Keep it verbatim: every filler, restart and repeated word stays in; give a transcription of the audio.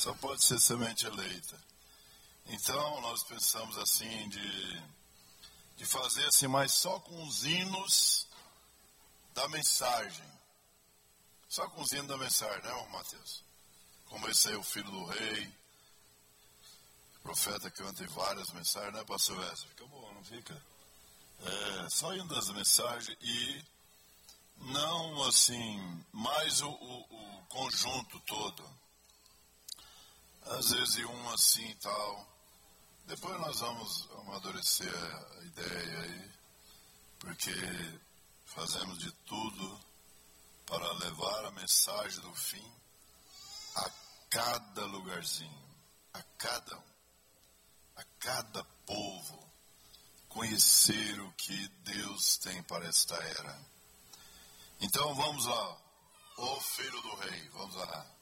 Só pode ser semente eleita. Então, nós pensamos assim, de, de fazer assim, mas só com os hinos da mensagem. Só com os hinos da mensagem, né, Mateus? Como esse aí é o filho do rei. O profeta canta em várias mensagens, né, pastor Wesley? Fica bom, não fica? É, só hino das mensagens e não, assim, mais o, o, o conjunto todo. Às vezes um assim e tal. Depois nós vamos amadurecer a ideia aí, porque fazemos de tudo para levar a mensagem do fim a cada lugarzinho, a cada um, a cada povo, conhecer o que Deus tem para esta era. Então vamos lá, ó Filho do Rei, vamos lá.